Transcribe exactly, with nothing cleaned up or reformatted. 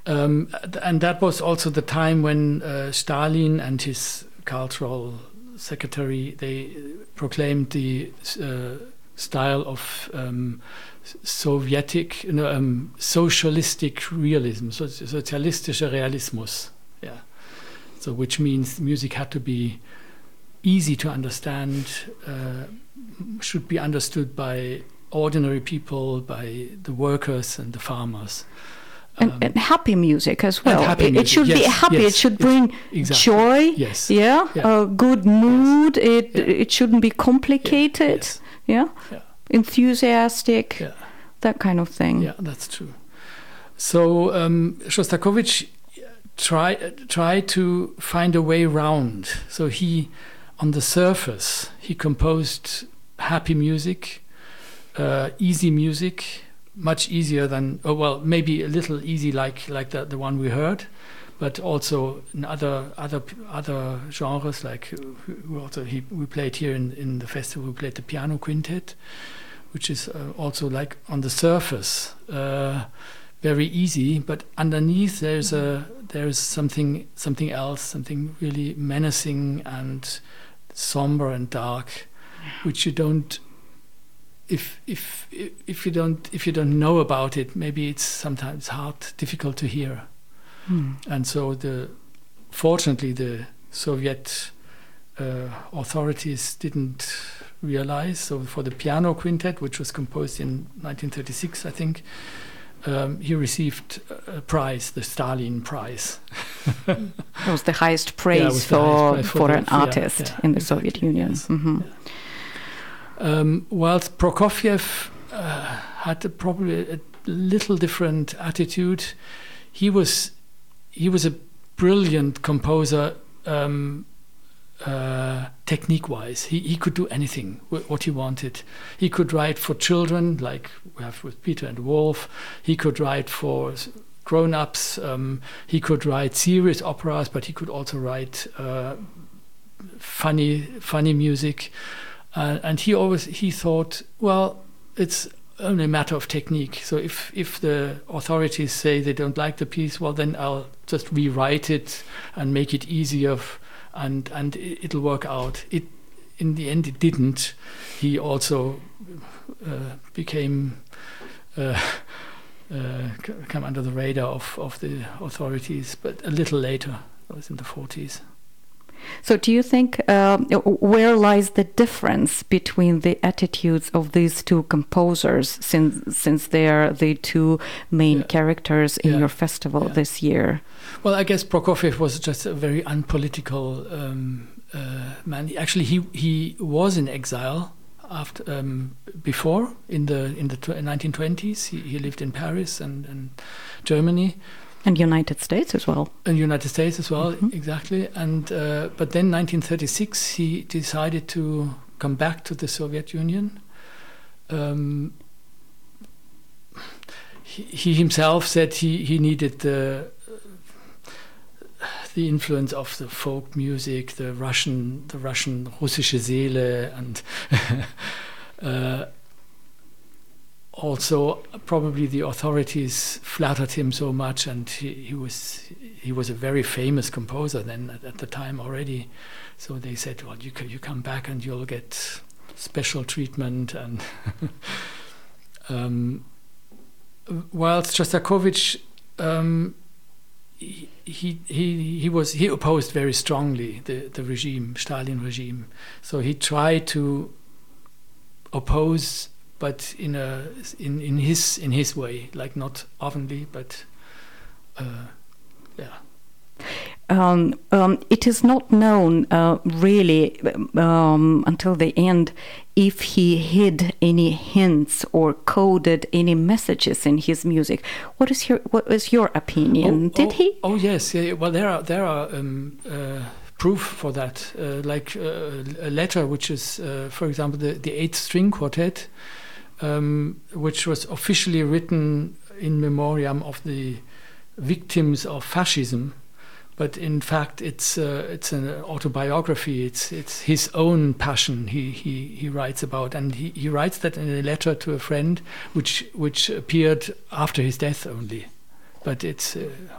Um, and that was also the time when uh, Stalin and his cultural secretary, they proclaimed the uh, style of um, Sovietic, no, um, socialistic realism, so sozialistischer Realismus. Yeah. So which means music had to be easy to understand, uh, should be understood by ordinary people, by the workers and the farmers. And, um, and happy music as well. Happy it, music, it should yes, be happy. Yes, it should bring exactly. joy. Yes. Yeah. yeah. A good mood. Yes. It yeah. it shouldn't be complicated. Yes. Yeah. yeah. Enthusiastic. Yeah. That kind of thing. Yeah, that's true. So um, Shostakovich try try to find a way round. So he, on the surface, he composed happy music, uh, easy music. Much easier than, oh, well, maybe a little easy like like the the one we heard, but also in other other other genres like uh, also he we played here in in the festival. We played the piano quintet, which is uh, also like on the surface uh, very easy, but underneath there's a there's something something else, something really menacing and somber and dark, which you don't. If if if you don't if you don't know about it, maybe it's sometimes hard, difficult to hear. Hmm. And so the fortunately the Soviet uh, authorities didn't realize. So for the piano quintet, which was composed in nineteen thirty-six, I think, um, he received a prize, the Stalin Prize. It was the highest praise yeah, for, the highest prize for, for the, an artist yeah, yeah, in the exactly, Soviet Union. Yes, mm-hmm. yeah. Um, whilst Prokofiev uh, had a, probably a little different attitude, he was he was a brilliant composer, um, uh, technique-wise. He he could do anything w- what he wanted. He could write for children, like we have with Peter and Wolf. He could write for grown-ups. Um, he could write serious operas, but he could also write uh, funny funny music. Uh, and he always he thought, well, it's only a matter of technique. So if if the authorities say they don't like the piece, well, then I'll just rewrite it and make it easier, f- and and it'll work out. It in the end it didn't. He also uh, became uh, uh, come under the radar of of the authorities, but a little later. It was in the forties. So do you think uh, where lies the difference between the attitudes of these two composers, since since they are the two main yeah. characters in yeah. your festival yeah. this year? Well, I guess Prokofiev was just a very unpolitical um, uh, man. Actually, he he was in exile after um, before in the in the tw- nineteen twenties. He, he lived in Paris and, and Germany. And United States as well. And United States as well, mm-hmm. exactly. And uh, but then nineteen thirty-six, he decided to come back to the Soviet Union. Um, he, he himself said he, he needed the the influence of the folk music, the Russian, the Russian russische Seele, and uh, also probably the authorities flattered him so much, and he, he was he was a very famous composer then at, at the time already. So they said, well, you you come back and you'll get special treatment. And um, whilst Shostakovich, um, he, he he he was he opposed very strongly the the regime, Stalin regime. So he tried to oppose, but in a in, in his in his way, like not openly, but uh, yeah. Um, um, it is not known uh, really um, until the end if he hid any hints or coded any messages in his music. What is your what is your opinion? Oh, Did oh, he? Oh yes, yeah. Well, there are there are um, uh, proof for that, uh, like uh, a letter which is, uh, for example, the the Eighth String Quartet, um, which was officially written in memoriam of the victims of fascism. But in fact, it's uh, it's an autobiography. It's it's his own passion he he, he writes about, and he, he writes that in a letter to a friend, which which appeared after his death only. But it's uh,